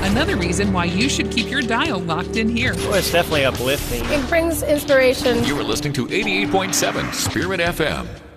Another reason why you should keep your dial locked in here. Well, it's definitely uplifting. It brings inspiration. You are listening to 88.7 Spirit FM.